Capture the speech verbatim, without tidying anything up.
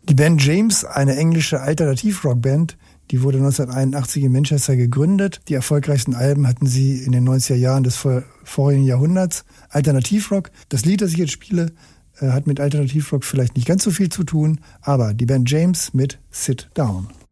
Die Band James, eine englische Alternativrockband, die wurde neunzehnhunderteinundachtzig in Manchester gegründet. Die erfolgreichsten Alben hatten sie in den neunziger Jahren des vor, vorigen Jahrhunderts. Alternativrock, das Lied, das ich jetzt spiele, hat mit Alternativrock vielleicht nicht ganz so viel zu tun, aber die Band James mit Sit Down.